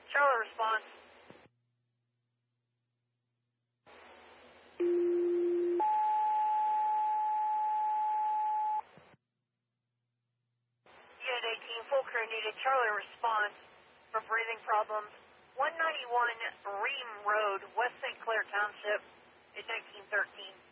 Charlie response. Unit 18, full crew needed. Charlie response for breathing problems. 191 Ream Road, West St. Clair Township, in 1913.